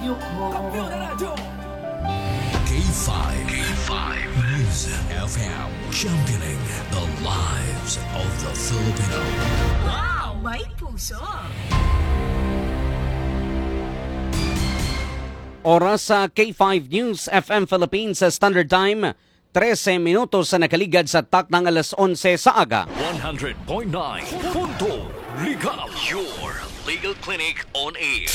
K5 News FM, championing the lives of the Filipino. Wow! May puso! Oras sa K5 News FM Philippines sa Standard Time, 13 minutos sa nakaligad sa tak ng alas 11 sa aga. 100.9 Punto Liga, your legal clinic on air.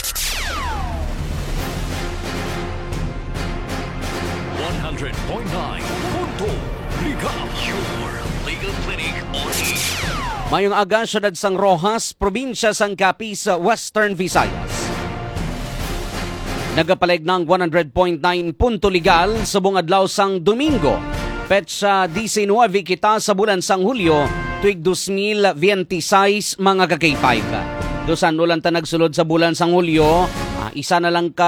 100.9 Punto Liga, your legal clinic on air. Mayong aga, syudad sang Rojas, probinsya sang Capi sa Western Visayas. Nagapalig ng 100.9 punto legal sa buong adlaw sang Domingo. Petsa 19 kita sa bulan sang Hulyo, tuig 2026 mga ka-K5. Dosan ulan ta nagsulod sa bulan sang Hulyo, isa na lang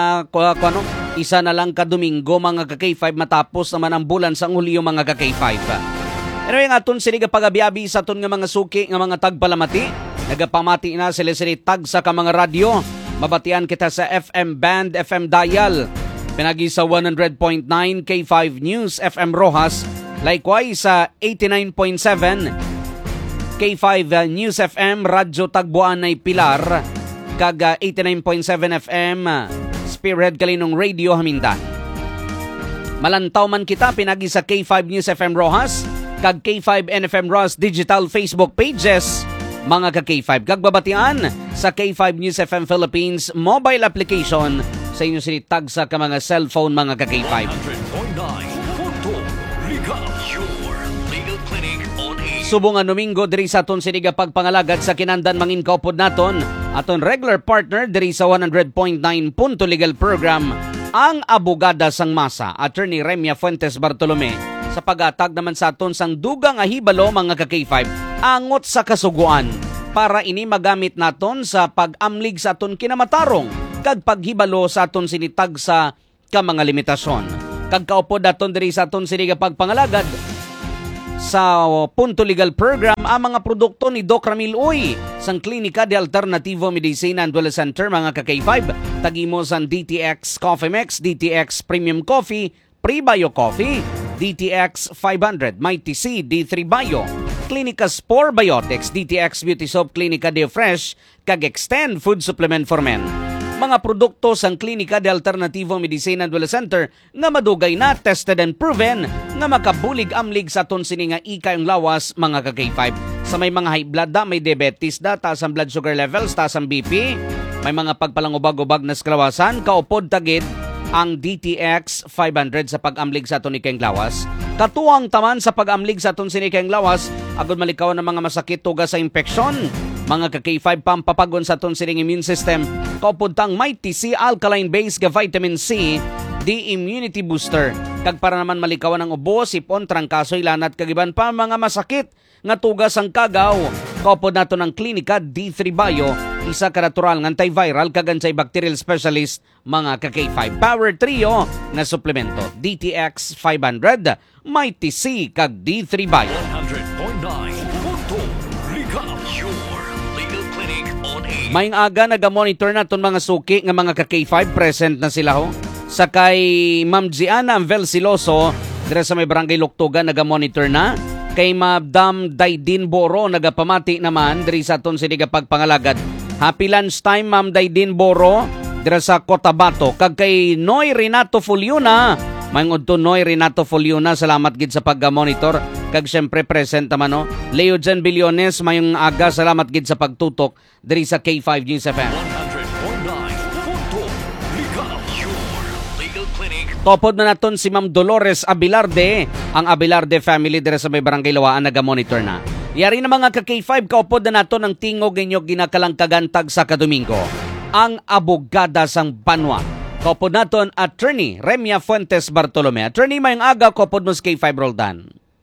ka Domingo mga ka-K5 matapos naman ang bulan sang Hulyo mga ka-K5. Pero yung aton sila pag-abiabi sa aton nga mga suki nga mga tagpalamati, nagapamati na sila tag sa ka mga radyo. Mabatian kita sa FM Band, FM Dial, pinagi sa 100.9 K5 News FM Rojas, likewise sa 89.7 K5 News FM Radyo Tagbuan ay Pilar, kag 89.7 FM Spearhead Kalinong Radio Hamindan. Malantaw man kita pinagi sa K5 News FM Rojas, kag K5 NFM Rojas Digital Facebook pages, mga ka-K5. Kagbabatian sa K5 News FM Philippines mobile application sa inyo sinitag sa ka mga cellphone mga ka-K5. 100.9 Punto Liga, your legal clinic on air. Subong nga Domingo diri sa aton siniga pagpangalagad sa kinandan mangin kaupod naton aton regular partner diri sa 100.9 Punto Legal Program, ang abogada sang masa, Attorney Remia Fuentes Bartolome, sa pag-atag naman sa aton sang dugang ahibalo mga ka-K5 angot sa kasuguan para ini magamit naton sa pag-amlig sa aton kinamatarong kag paghibalo sa aton sinitag sa ka mga limitasyon. Kag kaupod naton diri sa aton siniga pagpangalagad sa Punto Legal Program ang mga produkto ni Doc Ramil Uy sang Klinika de Alternativo Medicina and Wellness Center mga ka-K5. Tagimo sang DTX Coffee Mix, DTX Premium Coffee, Prebio Coffee, DTX 500, Mighty C, D3 Bio, Clinica Spore Biotics, DTX Beauty Soap, Clinica De Fresh, kag Extend Food Supplement for Men. Mga produkto sang Klinika de Alternativo Medicina and Wellness Center nga madugay na, tested and proven nga makabulig-amlig sa aton sini nga ikayong lawas mga ka-K5. Sa may mga high blood da, may diabetes da, taas ang blood sugar levels, taas ang BP, may mga pagpalangubag-ubag na kalawasan, kaupod tagid ang DTX 500 sa pag-amlig sa aton ikayong lawas. Katuwang taman sa pag-amlig sa aton sinikayong lawas, agud malikaw ng mga masakit tugas sa infeksyon. Mga ka-K5 pampapagon sa aton sining immune system. Kaupod tang Mighty C alkaline base ga vitamin C, the immunity booster. Kag para naman malikawan ang ubo, sipon, trangkasoy, lanat, kagiban pa mga masakit nga tugas ang kagaw. Kaupod nato ng Klinika D3 Bio, isa ka natural ng antiviral kag antibacterial specialist mga ka-K5. Power Trio na suplemento, DTX 500, Mighty C kag D3 Bio. 100.9 Punto Liga, your legal clinic on air. Maying aga naga-monitor naton mga suki nga mga ka-K5, present na sila ho. Sakay Ma'am Gianna Velsiloso dire sa may barangay Luktugan naga-monitor na. Kay Madam Daydin Boro nagapamati naman diri sa aton siniga pagpangalagad. Happy lunchtime Ma'am Daydin Boro dira sa Cotabato. Kag kay Noy Renato Fuliona, mayong udto Noy Renato Fuliona, salamat gid sa pag-monitor. Kag syempre present naman no. Leo Jen Billones, mayong aga, salamat gid sa pagtutok diri sa K5 News FM. 100.9 Punto Liga, your legal clinic. Topod na naton si Ma'am Dolores Abilarde, ang Abilarde family dira sa may barangay Lawaan naga-monitor na. Yari na mga ka-K5, kaupod na naton ng tingog inyo ginakalangkagantag sa kadomingo. Ang abogada sang Banwa. Kaupod naton Attorney Remia Fuentes Bartolome. Attorney, mayong aga, kaupod mo sa K5 Roldan.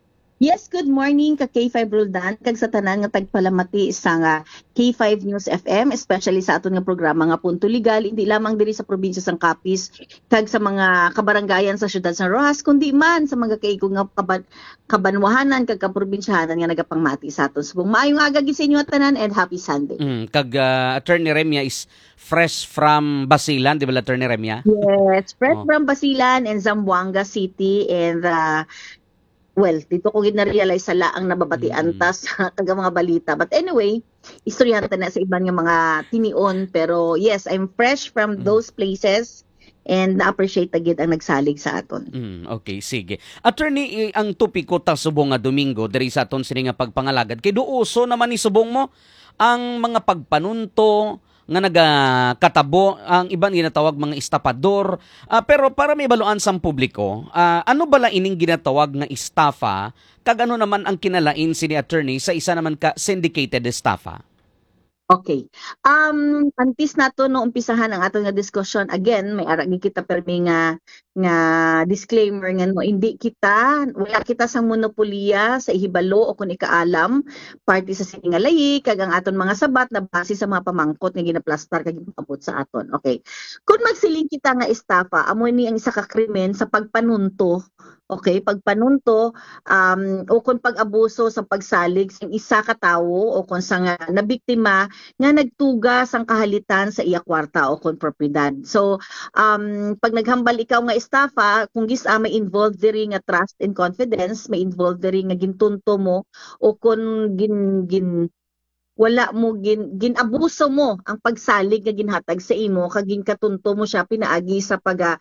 Yes, good morning ka K5 Roldan kag sa tanan nga tagpalamati sa nga K5 News FM, especially sa aton nga programa nga Punto Legal, hindi lamang diri sa probinsya sang Capiz kag sa mga kabaranggayan sa syudad sa Rojas, kundi man sa mga kaigong nga kabanwahanan kag kaprobinsyahanan nga nagapangmati sa aton subong. Maayong aga gid sa inyo tanan and happy Sunday. Kag Attorney Remya is fresh from Basilan, di ba Attorney Remya? Yes, fresh Oh. from Basilan and Zamboanga City and well, dito ko gid na-realize sa laang nababatian ta sa taga mga balita. But anyway, istoryahan ta na sa iban nga mga tinion. Pero yes, I'm fresh from those places and na-appreciate agad ang nagsalig sa aton. Okay, sige. Attorney, ang topiko ta subong nga Domingo diri sa aton sini nga pagpangalagad. Kay duuso naman ni subong mo ang mga pagpanunto nga nagakatabo ang iban ginatawag mga estapador. Pero para may baluan sang publiko, ano bala ining ginatawag nga estafa kag ano naman ang kinalain sini attorney sa isa naman ka syndicated estafa? Okay. Antes nato no umpisahan ang aton nga discussion, again, may ara gid kita permi nga disclaimer nga no, wala kita sang monopolya sa ihibalo o kun ikaalam party sa siningalay kag ang aton mga sabat na base sa mga pamangkot nga ginaplastar kag ginapabot sa aton. Okay. Kung magsiling kita nga estafa, amo ni ang isa ka krimen sa pagpanunto. Okay, pagpanunto o kung pag-abuso sa pagsalig sa isa ka tawo o kung sa nga nabiktima nga nagtuga sang kahalitan sa iya kwarta o kung propiedad. So, pag naghambal ikaw nga estafa, kung may involved diri nga trust and confidence, may involved diri nga gintunto mo o kung wala mo ginabuso mo ang pagsalig nga ginhatag sa imo kag ginkatunto mo siya pinaagi sa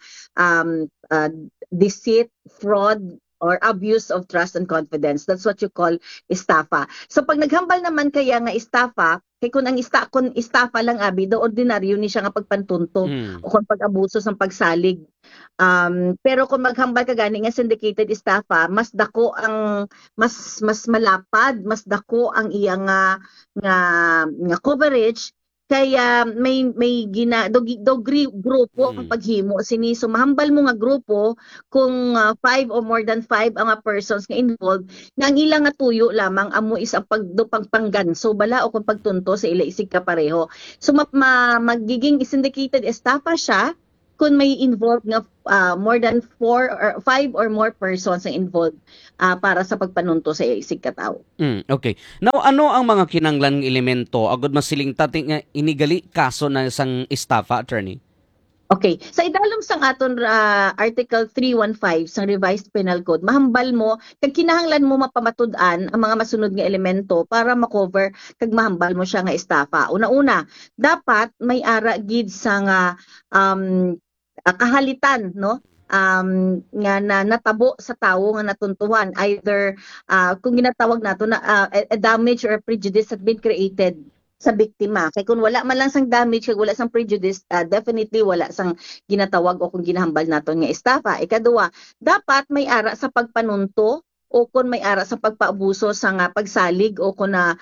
deceit, fraud, or abuse of trust and confidence. That's what you call estafa. So pag naghambal naman kaya nga estafa, kay kung estafa lang abi, do ordinaryo ni siya nga pagpantunto o kung pag-abuso sa pagsalig. Pero kung maghambal ka gani nga syndicated estafa, mas dako ang mas malapad, mas dako ang iya nga coverage. Kaya may grupo ang paghimo sini, so mahambal mo nga grupo kung 5 or more than 5 ang persons nga involved nga ang ilang nga tuyo lamang amo is ang pagpangganso bala o kung pagtunto sa ila isig ka pareho. So magiging syndicated estafa siya kung may involved nga more than 4 or 5 or more persons ang involved para sa pagpanunto sa isig katawo. Okay. Now, ano ang mga kinanglan elemento agud masiling tati nga inigali kaso na sang estafa, attorney? Okay. Sa idalom sang aton Article 315 sang Revised Penal Code, mahambal mo kag kinahanglan mo mapamatud-an ang mga masunod nga elemento para makover kag mahambal mo siya nga estafa. Una-una, dapat may ara gid sa nga kahalitan, no? Nga natabo sa tawo nga natuntuhan, either kung ginatawag nato na a damage or prejudice had been created sa biktima. Kay kung wala man lang sang damage, kay wala sang prejudice, definitely wala sang ginatawag o kung ginahambal naton nga estafa. Ikaduha, dapat may ara sa pagpanunto o kung may ara sa pagpaabuso sa nga pagsalig o kung na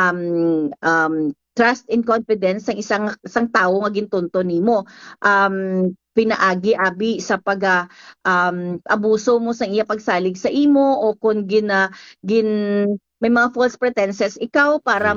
trust and confidence ng isang tao nga gintunto nimo. Pinaagi abi sa abuso mo sa iya pagsalig sa imo o kung may mga false pretenses ikaw para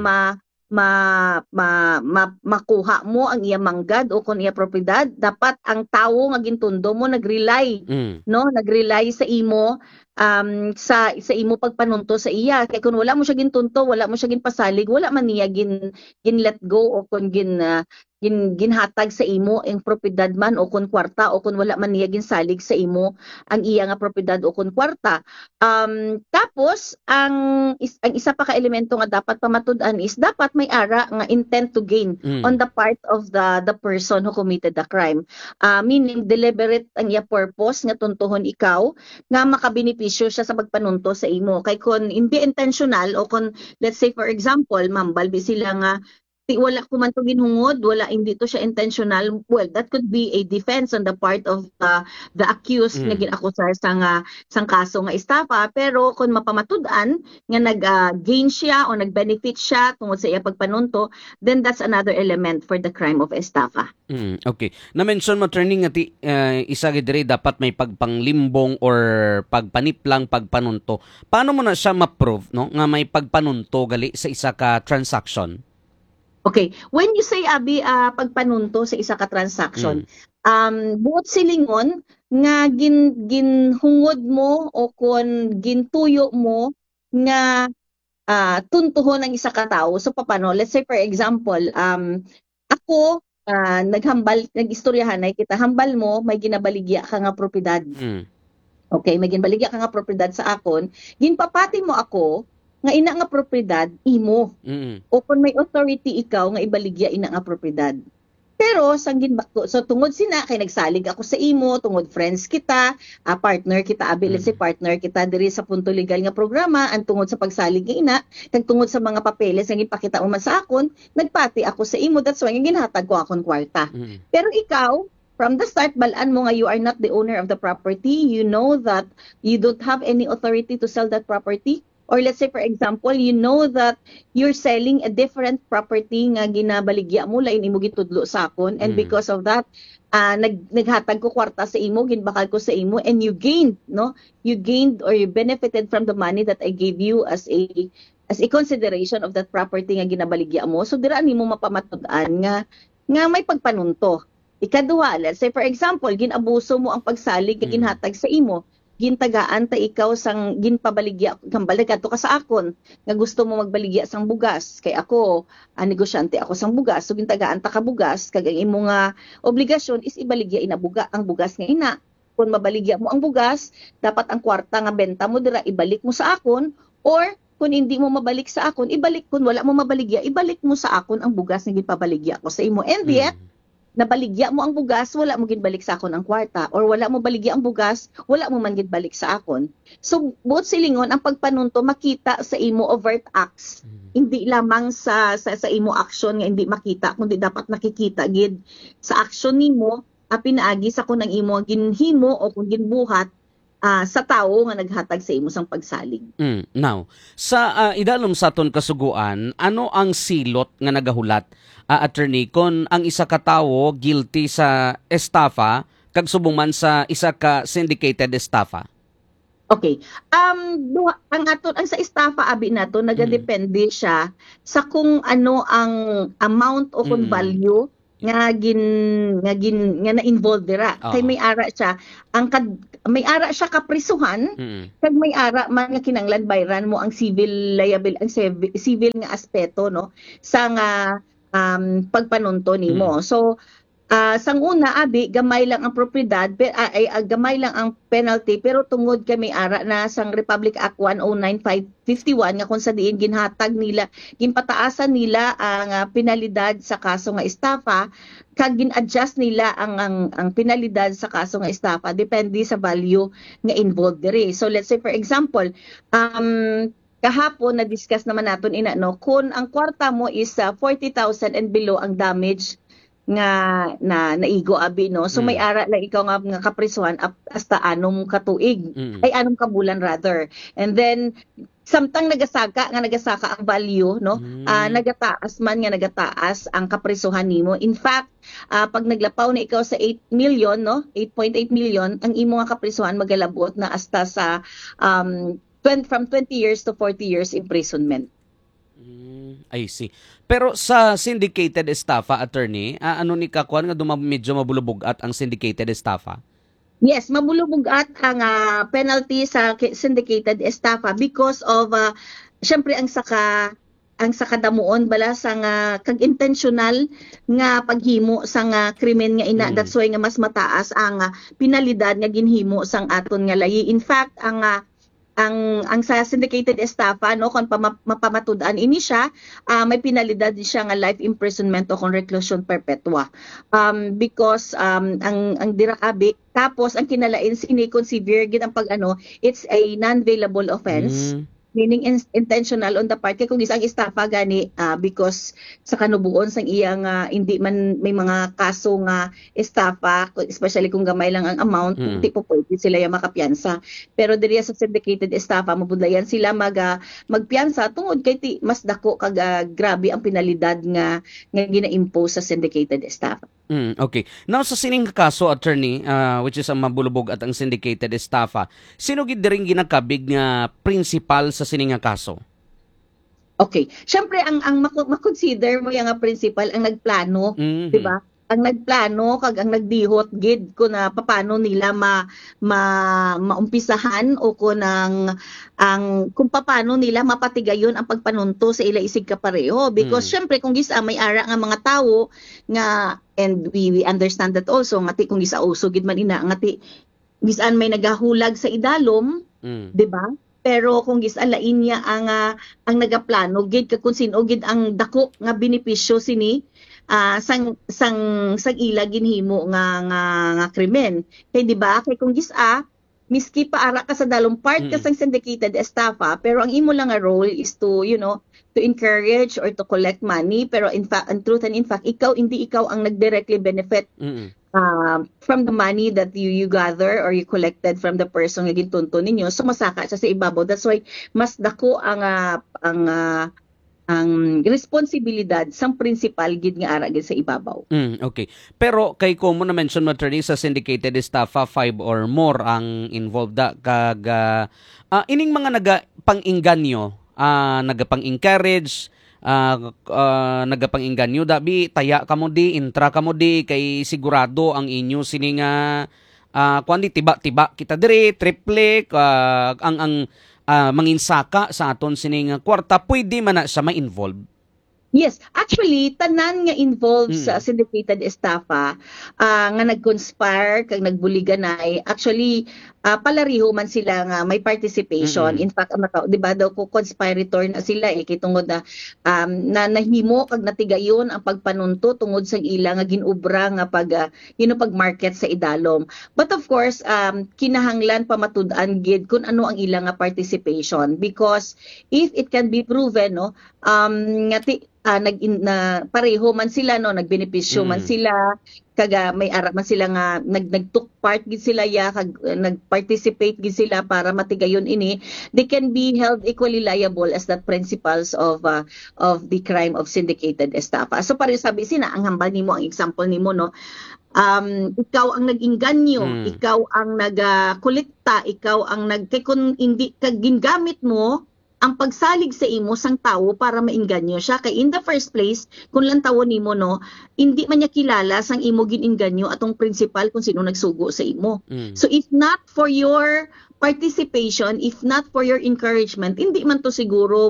makuha mo ang iya manggad o kung iya propiedad, dapat ang tawo nga gintundo mo nagrely sa imo sa imo pagpanunto sa iya. Kay kung wala mo siya gintunto, wala mo siya ginpasalig, wala man niya gin let go o kung ginhatag sa imo ang propiedad man o kung kwarta o kung wala man niya ginsalig sa imo ang iya nga propiedad o kung kwarta. Tapos ang isa pa ka elemento nga dapat pamatud-an is dapat may ara nga intent to gain on the part of the person who committed the crime. Meaning deliberate ang iya purpose nga tuntuhon ikaw nga makabenepisyo siya sa pagpanunto sa imo. Kay kung hindi intentional o kung let's say for example mambal sila nga wala ko man to ginhungod, wala, hindi to siya intentional, well, that could be a defense on the part of the accused nga ginakusar sang kaso nga estafa. Pero kung mapamatud-an nga nag-gain siya o nag-benefit siya tungod sa iya pagpanunto, then that's another element for the crime of estafa. Okay. Na-mention mo, attorney, nga isa gid dapat may pagpanglimbong or pagpaniplang pagpanunto. Paano mo na siya ma-prove, no, nga may pagpanunto gali sa isa ka transaction? Okay, when you say abi pagpanunto sa isa ka transaction, buot silingon nga ginhungod mo o kon gintuyo mo nga tuntuhon ng isa ka tawo. So paano? Let's say for example, ako nag-istoryahan ay kita, hambal mo may ginabaligya ka nga propiedad. Okay, may ginabaligya ka nga propiedad sa akon, ginpapati mo ako nga ina nga propiedad imo. O kung may authority ikaw nga ibaligya ina nga propiedad. Pero sanggin bako, so tungod sina kay nagsalig ako sa imo, tungod friends kita, partner kita, abilis si partner kita diri sa Punto Legal nga programa, ang tungod sa pagsalig nga ina, kag tungod sa mga papeles nga ipakita mo man sa akon, nagpati ako sa imo, that's why ginhatag ko akon kwarta. Pero ikaw, from the start, balaan mo nga you are not the owner of the property, you know that you don't have any authority to sell that property. Or let's say, for example, you know that you're selling a different property nga ginabaligya mo, lain imo gitudlo sa akon, and because of that, naghatag ko kwarta sa imo, ginbakal ko sa imo, and you gained, no? You gained or you benefited from the money that I gave you as a consideration of that property nga ginabaligya mo. So, dira nimo mapamatud-an nga may pagpanunto. Ikaduha, let's say, for example, ginabuso mo ang pagsalig nga ginhatag sa imo, gintagaan ta ikaw sang ginpabaligya kang baligado ka sa akon nga gusto mo magbaligya sang bugas kay ako negosyante ako sang bugas, so gintagaan ta ka bugas kag ang imo nga obligasyon is ibaligya ang bugas nga ina. Kung mabaligya mo ang bugas, dapat ang kwarta nga benta mo dira ibalik mo sa akon, or kung hindi mo mabalik sa akon, ibalik. Kung wala mo mabaligya, ibalik mo sa akon ang bugas nga ginpabaligya ko sa imo. And yet nabaligya mo ang bugas, wala mo ginbalik sa akon ang kwarta, or wala mo baligya ang bugas, wala mo man ginbalik sa akon. So, buot silingon, ang pagpanunto makita sa imo overt acts. Hindi lamang sa imo action nga hindi makita, kundi dapat nakikita gid sa action nimo, pinaagi sa kung ang imo ginhimo o kung ginbuhat sa tawo nga naghatag sa imo sang pagsalig. Now, sa idalom sa aton kasuguan, ano ang silot nga nagahulat, attorney, kon ang isa ka tawo guilty sa estafa kag subong man sa isa ka syndicated estafa? Okay. Ang sa estafa abi nato nagadepende siya sa kung ano ang amount o kung value nga na-involved dira. Kay may ara siya may ara siya kaprisuhan, kag may ara man nga kinanglan bayran mo ang civil liability, ang civil nga aspeto, no, sa nga pagpanunto nimo. So sang una abi gamay lang ang propiedad, gamay lang ang penalty, pero tungod kay may ara na sang Republic Act 109/551 nga kung sa diin ginhatag nila, ginpataasan nila ang penalidad sa kaso nga estafa, kag gin-adjust nila ang penalidad sa kaso nga estafa depende sa value nga involved diri. So let's say for example, kahapon na-discuss naman naton ina, no, kung ang kwarta mo is 40,000 and below ang damage nga naigo abi, no, so may ara lang ikaw nga kaprisuhan hasta 6 ka tuig, ay 6 ka bulan rather, and then samtang nagasaka ang value, no, nagataas ang kaprisuhan nimo. In fact, pag naglapaw na ikaw sa 8 million, no, 8.8 million, ang imo nga kaprisuhan magalabot na hasta sa from 20 years to 40 years imprisonment. I see. Pero sa syndicated estafa, attorney, ano ni kakuan nga medyo mabulubugat ang syndicated estafa? Yes, mabulubugat ang penalty sa syndicated estafa because of syempre ang sakadamuon bala sa kag intentional nga paghimo sa krimen nga ina. That's why nga mas mataas ang penalidad nga ginhimo sang aton nga layi. In fact, ang sa syndicated estafa, no, kung mapamatud-an ini siya, may penalidad siya nga life imprisonment o kung reclusion perpetua, because ang dirakabi, tapos ang kinalain sini consider gid ang it's a non-bailable offense. Meaning intentional on the part kay kung isang estafa gani because sa kanubuon sang iyang hindi man may mga kaso nga estafa, especially kung gamay lang ang amount, hindi po pwede sila yung makapiyansa. Pero diri sa syndicated estafa mabudlayan sila magpiyansa tungod kay mas dako kag grabe ang penalidad nga gina-impose sa syndicated estafa. Okay. Now sa sining kaso, attorney, which is ang mabulubog at ang syndicated estafa, sino gid diring ginakabig nga principal sa sining nga kaso? Okay. Syempre ang makonsider mo yung principal ang nagplano, di ba? Ang nagplano kag ang nagdihot gid ko na paano nila maumpisahan o kung paano nila mapatigayon ang pagpanunto sa ila isig kapareho because syempre kung gisa may ara nga mga tawo nga and we understand that also ngati kung gisa uso gid man ina ngati gisaan may nagahulag sa idalom, di ba? Pero kung gisa lain niya ang nagaplano gid kung sino gid ang dako nga benepisyo sini sang ila ginhimo nga krimen. Kay di ba kay kung gisa miski paara ka sa dalong part ka sang syndicated estafa pero ang imo lang nga role is to to encourage or to collect money pero in truth and in fact hindi ikaw ang nagdirectly benefit from the money that you gather or you collected from the person nga gintunto ninyo so masaka siya sa ibabaw. That's why mas dako ang responsibilidad sang principal gid nga ara gid sa ibabaw. Okay. Pero kay ko mo na mention attorney sa syndicated estafa 5 or more ang involved kag ining mga nagapang-inganyo, nagapang-encourage, nagapang-inganyo dabi taya kamo di intra kamo di kay sigurado ang inyo sining kundi tiba kita diri triple ang manginsaka sa aton sining kwarta pwede man na siya ma-involve. Yes, actually tanan nga involved sa syndicated estafa nga nag-conspire kag nagbuliganay actually palariho man sila nga may participation. In fact di ba daw ko conspirator na sila kay tungod na nahimo kag natigayon ang pagpanunto tungod sa ila nga ginubra nga pag-market sa idalom. But of course kinahanglan pa matud-an gid kung ano ang ila nga participation because if it can be proven pareho man sila nagbenepisyo man sila kaga may ara man sila nga nagtook part gid sila kag nagparticipate gid sila para matigayon ini they can be held equally liable as the principals of the crime of syndicated estafa. So pareho sabi sina ang hambal nimo ang example nimo ikaw ang nag-inganyo, ikaw ang nag-kolekta, ikaw ang kay kung hindi kag gingamit mo ang pagsalig sa imo sang tawo para mainganyo siya kay in the first place kung lang tawo nimo hindi man niya kilala sang imo gininganyo atong principal kung sino nagsugo sa imo. So if not for your participation, if not for your encouragement, hindi man to siguro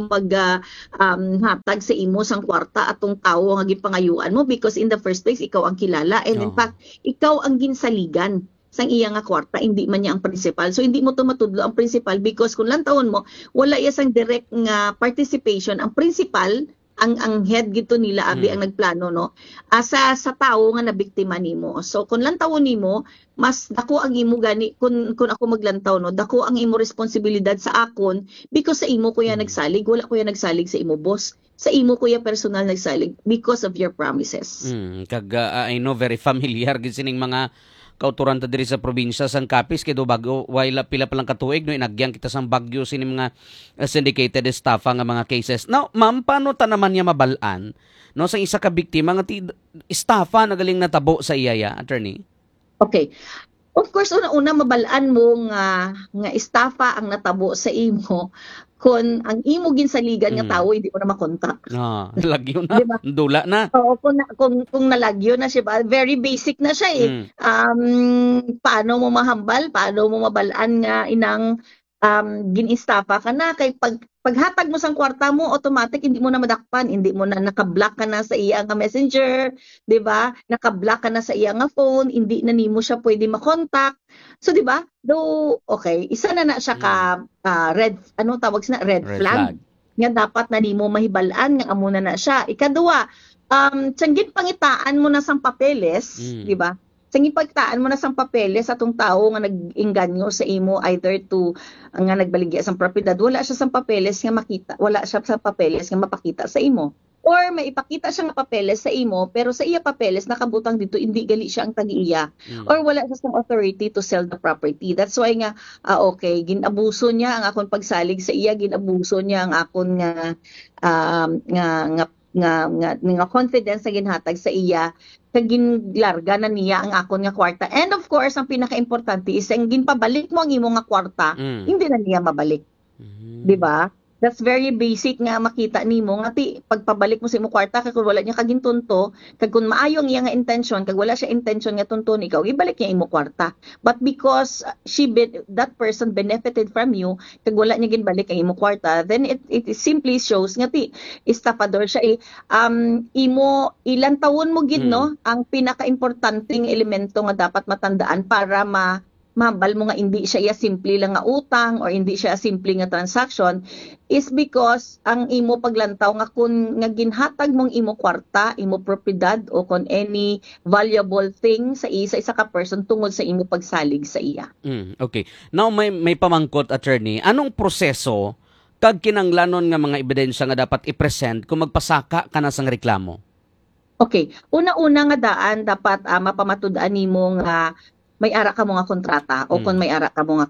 hatag sa imo sang kwarta atong tawo nga gipangayuan mo because in the first place ikaw ang kilala and in fact ikaw ang ginsaligan sang iya nga kwarta, hindi man niya ang principal. So hindi mo to matudlo ang principal because kung lang taon mo, wala iya sang direct nga participation. Ang principal, ang head gito nila, abi ang nagplano, sa tao nga nabiktima nimo. So kung lang taon nimo, mas dako ang imo gani, kung ako maglantaw, dako ang imo responsibilidad sa akon because sa imo kuya nagsalig, wala kuya nagsalig sa imo boss. Sa imo kuya personal nagsalig because of your promises. Kag I know very familiar gid sining mga kauturan ta diri sa probinsya sang Capiz kay do bago wala pila pa lang katuig inagyang kita sang Bagyo sini mga syndicated estafa nga mga cases. Now, ma'am, paano ta naman niya mabalaan sa isa ka biktima nga estafa nagaling natabo sa iyaya, attorney? Okay. Of course, una-una mabalaan mo nga estafa ang natabo sa imo kung ang imo ginsaligan nga tawo hindi mo na makontak. Lagyo na, diba? Dula na. Oo, kung nalagyo na siya, very basic na siya paano mo mahambal, paano mo mabalaan nga inang gin-estafa ka na kay paghatag mo sang kwarta mo automatic hindi mo na madakpan, hindi mo na naka-block ka na sa iya nga messenger, 'di ba? Naka-block ka na sa iya nga phone, hindi na nimo siya pwede makontak. So 'di ba? Okay, isa na siya ka red red flag. Nga dapat na nimo mahibalaan nga amo na siya. Ikaduha, tiyanggit pangitaan mo na sang papeles, 'di ba? Sang ipagtaan mo na sang papeles atong tao nga nag-inganyo sa imo either to nga nagbaligya sang propiedad, wala siya sang papeles nga makita, wala siya sa papeles nga mapakita sa imo. Or may ipakita siya nga papeles sa imo pero sa iya papeles nakabutang dito hindi gali siya ang tag-iya. Or wala siya sang authority to sell the property. That's why nga okay, ginabuso niya ang akon pagsalig sa iya, ginabuso niya ang akon nga confidence na ginhatag sa iya kag ginlarga na niya ang akon nga kwarta. And of course, ang pinaka-importante is ang ginpabalik mo ang imo nga kwarta, hindi na niya mabalik. Di ba? That's very basic nga makita nimo nga ti pagpabalik mo sa imo kwarta kag wala niya kagintunto, kag kun maayo ang iya nga intention, kag wala siya intention nga tunton ikaw, ibalik niya imo kwarta. But because that person benefited from you, kag wala niya ginbalik ang imo kwarta, then it simply shows nga ti estafador siya imo ilang taon mo gid no ang pinaka-importanteng elemento nga dapat matandaan para mabal mo nga hindi siya simple lang nga utang or hindi siya simple nga transaction is because ang imo paglantaw nga kun nga ginhatag mong imo kwarta, imo propiedad o kon any valuable thing sa isa ka person tungod sa imo pagsalig sa iya. Okay. Now may pamangkot, attorney. Anong proseso kag kinanglanon nga mga ebidensya nga dapat i-present kung magpasaka ka na sang reklamo? Okay. Una-una nga daan dapat mapamatud-an nimo nga may ara ka mo nga kontrata o kung may ara ka mo nga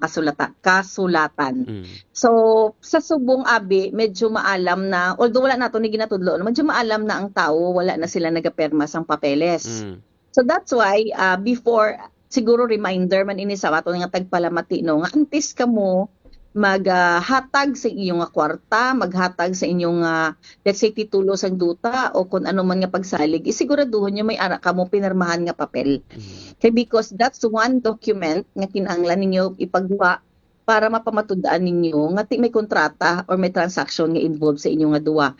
kasulatan. So, sa subong abi, medyo maalam na, although wala nato ni ginatudlo, medyo maalam na ang tao, wala na sila nagaperma sang papeles. So, that's why, before, siguro reminder man ini sa ato nga tagpalamati, no, nga antes ka mo maghatag sa inyong kwarta, maghatag sa inyong let's say titulo sang duta o kung ano man nga pagsalig, isiguraduhon nyo may ara ka mo pinirmahan nga papel. Okay, because that's one document nga kinahanglan ninyo ipagawa para mapamatud-an ninyo nga may kontrata or may transaction nga involved sa inyong nga duwa.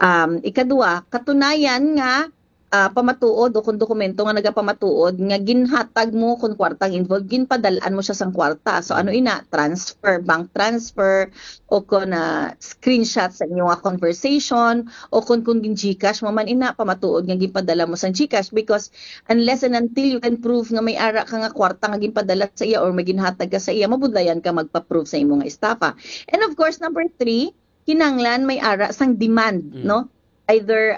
Ikaduwa, katunayan nga pamatuod o kung dokumento nga nagapamatuod nga ginhatag mo kung kwartang involved, ginpadalaan mo siya sang kwarta. So ano transfer, bank transfer o kung screenshot sa inyong conversation o kung GCash mo man pamatuod nga ginpadala mo sang GCash because unless and until you can prove nga may ara ka nga kwarta nga ginpadala sa iya or may ginhatag ka sa iya, mabudlayan ka magpa-prove sa imong estafa. And of course, number 3, kinanglan may ara sang demand, no? Either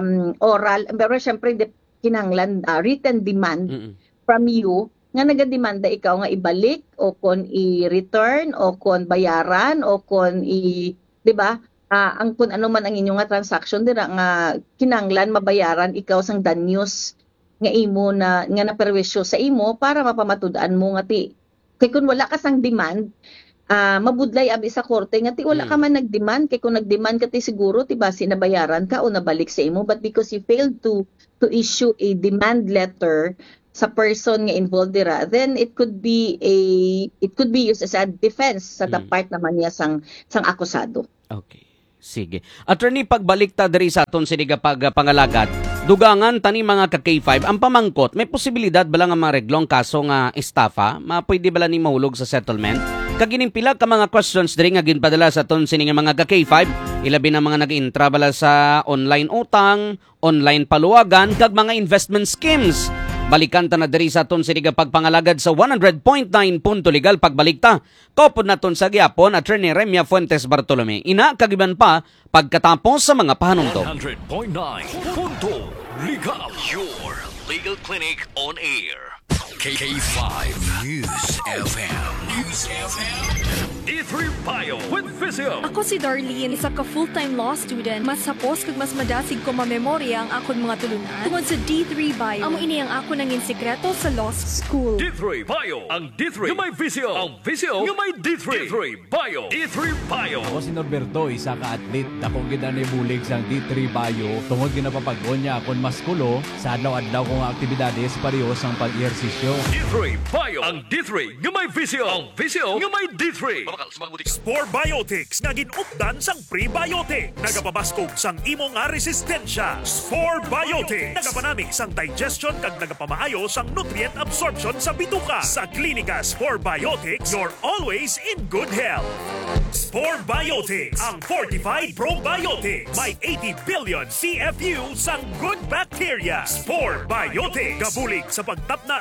oral, pero syempre kinanglan written demand from you nga nagademanda ikaw nga ibalik o kon i-return o kon bayaran o kon di ba? Ang kun ano man ang inyong nga transaction dira nga kinanglan mabayaran ikaw sang danyos nga imo nga naperwisyo sa imo para mapamatud-an mo nga ti kay kun wala ka sang demand mabudlay abi sa korte nga ti wala ka man nagdemand kay kung nagdemand ka ti siguro ti base nabayaran ka o nabalik sa imo, but because you failed to issue a demand letter sa person nga involved dira, then it could be used as a defense sa the part naman niya sang akusado. Okay. Sige. Attorney, pagbalik ta diri sa aton siniga pangalagad, dugangan tani mga ka K5, ang pamangkot, may posibilidad bala nga mareglong kaso nga estafa? Pwede bala ni mahulog sa settlement? Kaginimpila ka mga questions diri nga ginpadala sa aton sininga mga ka K5, ilabi na mga nag-intra bala sa online utang, online paluwagan, kag mga investment schemes. Balikan ta na diri sa aton siniga pagpangalagad sa 100.9 Punto Legal pagbalikta. Kopod naton sa gyapon Attorney Remia Fuentes Bartolome. Ina kagiban pa pagkatapos sa mga pahanumdom. 100.9 Punto Legal, your legal clinic on air. K5 News FM. D3 Bio with Visio. Ako si Darlene, isa ka full-time law student. Mas sapos kag mas madasig ko mamemorya ang akon mga tulunan tungod sa D3 Bio. Amo ini ang ako nangin sekreto sa law school. D3 Bio. Ang D3 yung may Visio. Ang Visio yung may D3. D3 Bio. D3 Bio. Ako si Norberto, isa ka atlet. Dakong ginani bulig sang D3 Bio. Tungod ginapapag-on niya akon maskulo sa adlaw-adlaw kong aktibidades pareho sang pag-ehersisyo. D3 Bio. Ang D3 yung may Visio. Ang Visio yung may D3. Spore Biotics nga ginupdan sang prebiotic. Nagapabaskog sang imo nga resistensya. Spore Biotics nagapanamig sang digestion kag nagapamaayo sang nutrient absorption sa bituka. Sa klinika Spore Biotics, you're always in good health. Spore Biotics, ang fortified probiotics. May 80 billion CFU sang good bacteria. Spore Biotics, gabulig sa pagtapna sang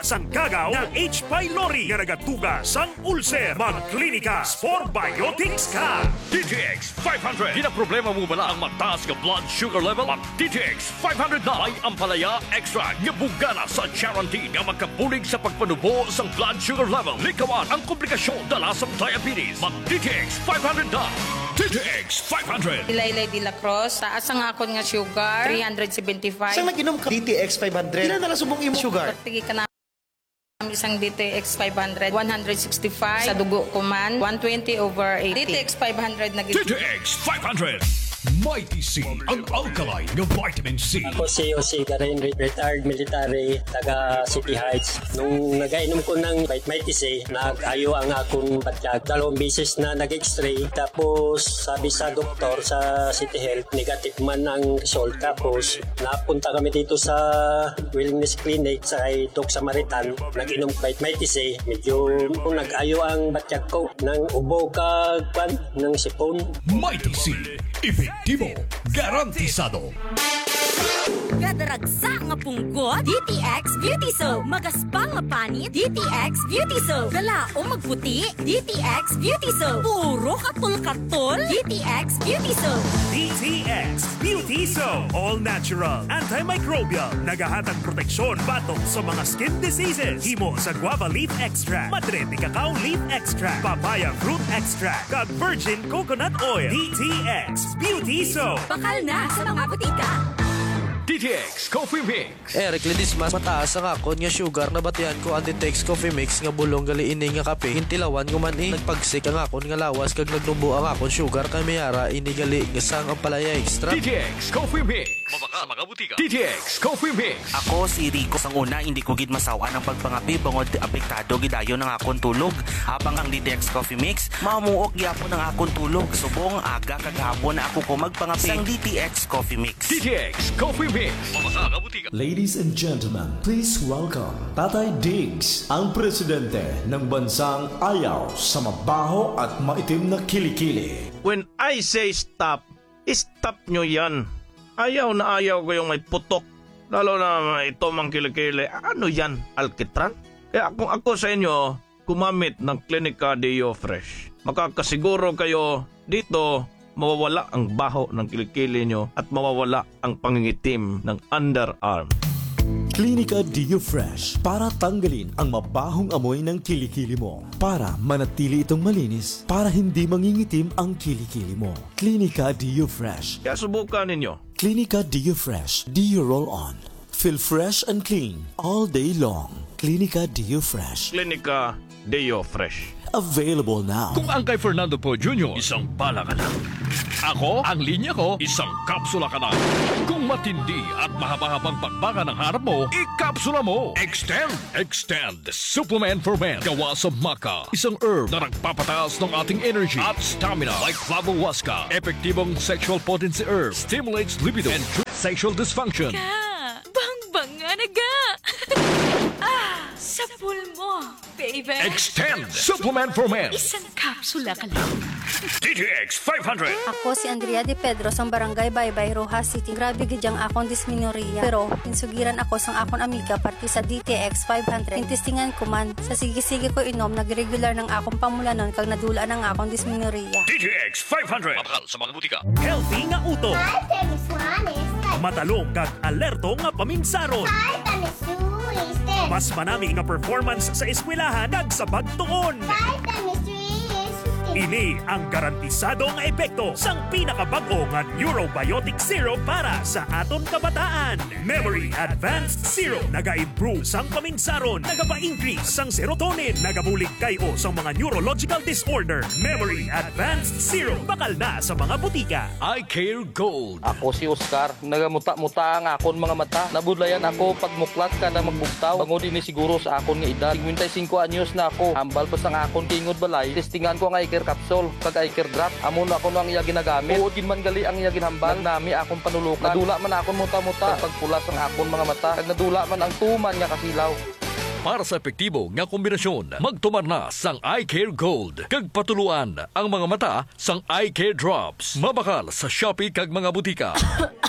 Gagaw ng H. pylori nga nagatuga sang ulcer. Magklinika for Biotics ka. DTX 500. Di na problema mo bala ang mataas nga blood sugar level? Mag DTX 500 na ay ampalaya extra nga bugana sa guarantee nga magkabulig sa pagpanubo sa blood sugar level. Likawan ang komplikasyon dala sa diabetes. Mag DTX 500 na. DTX 500. Ilaylay de la Cruz, taas ang akon nga sugar, 375. Saan nag-inom ka? DTX 500. Ilan na nasubong imo sugar? Pagtigi ka na isang DTX 500, 165 sa dugo ko man, 120/80. DTX 500 na DTX 500. Mighty C, ang alkaline ng vitamin C. Ako si Jose Garin, retired military, taga City Heights. Nung nagainom ko ng Mighty C, nag-ayo ang akong batyag. 2 beses na nag-x-ray. Tapos sabi sa doktor sa City Health, negative man ang result. Tapos napunta kami dito sa Wellness Clinic sa Doc Samaritan. Nag-inom Mighty C. Medyo nag-ayo ang batyag ko ng ubo ng sipon. Mighty C, efektibo, garantisado. Gadaragsa nga punggot, DTX Beauty Soap. Magaspang nga panit, DTX Beauty Soap. Gala o magputi, DTX Beauty Soap. Puro katul-katul, DTX Beauty Soap. DTX Beauty Soap. All natural, antimicrobial, nagahatag proteksyon batok sa mga skin diseases. Himo sa guava leaf extract, madre de cacao leaf extract, papaya fruit extract, kag virgin coconut oil. DTX Beauty Soap. Bakal na sa mga butika. DTX Coffee Mix. Eric Ledismas, mataas ang akon nga sugar na batian ko ang DTX Coffee Mix nga bulong gali ini nga kape. Hintilawan ko man nagpagsik ang akon nga lawas kag nagnubo ang akon sugar kay mayara ini gali nga sang ang palaya extra. DTX Coffee Mix. Mabaka mga butika. DTX Coffee Mix. Ako si Rico. Sang una, hindi ko gid masawa ng pagpangapi bangod apektado gidayo ng akon tulog. Habang ang DTX Coffee Mix, mamuok gyapon ng akon tulog. Subong aga kagahapon na ako ko magpangapi sang DTX Coffee Mix. DTX Coffee Mix. Mabaka mga butika. Ladies and gentlemen, please welcome Tatay Diggs, ang presidente ng bansang ayaw sa mabaho at maitim na kilikili. When I say stop, stop nyo yan. Ayaw na ayaw ko yung may putok. Lalo na ito mang kilikili. Ano yan? Alkitran? Kaya kung ako sa inyo, kumamit ng Clinica Deo Fresh. Makakasiguro kayo dito mawawala ang baho ng kilikili nyo at mawawala ang pangingitim ng underarm. Clinica Deo Fresh para tanggalin ang mabahong amoy ng kilikili mo. Para manatili itong malinis, para hindi mangingitim ang kilikili mo. Clinica Deo Fresh. Kaya subukan ninyo. Clinica Deo Fresh. Deo Roll On. Feel fresh and clean all day long. Clinica Deo Fresh. Clinica Deo Fresh. Available now. Kung ang kay Fernando Po Jr., isang bala ka na. Ako, ang linya ko, isang kapsula ka na. Kung matindi at mahaba-habang pagbaka ng harap mo, ikapsula mo. Extend Supplement for Men. Gawa sa maca. Isang herb na nagpapataas ng ating energy at stamina. Like Flavohuasca. Epektibong sexual potency herb. Stimulates libido and sexual dysfunction. Bang-banga na ga! Sa pulmo, baby. Extend Supplement for Men. Isang kapsula ka lang. DTX 500. Ako si Andrea de Pedro sang Barangay Baybay, Rojas City. Grabe gidyang akong dysmenorrhea. Pero insugiran ako sang akong amiga parti sa DTX 500. Intistingan ko man sa sige-sige ko inom nagregular ng akong pamulanon kag nadula ng akong dysmenorrhea. DTX 500. Mabakal sa mga butika. Healthy nga utok. Matalong kag alerto nga paminsaron. Mas manami nga performance sa eskwelahan kag sa pagtuon. Ini ang garantisadong epekto sang pinakabag-o nga Neurobiotic Syrup para sa aton kabataan. Memory Advanced Syrup naga-improve sang paminsaron, nagapa-increase sang serotonin, nagabulig kayo sang mga neurological disorder. Memory Advanced Syrup bakal na sa mga butika. I Care Gold. Ako si Oscar, nagamuta-muta ang akon mga mata. Nabudlayan ako pagmuklat ka na magbugtaw. Bangod ini siguro sa akon nga edad. 55 anyos na ako. Ambal pa sang akon kingod balay. Testingan ko ang I Care Capsule kag I Care Drop. Amo na ako ang iya ginagamit. Uod gin man gali ang iya ginhambal. Nami akon panulukan. Nadula man akon muta-muta. Pagpulas ang akon mga mata. Kag nadula man ang tuman nga kasilaw. Para sa epektibo nga kombinasyon, magtumar na sang I Care Gold. Kag patuluan ang mga mata sang I Care Drops. Mabakal sa Shopee kag mga butika.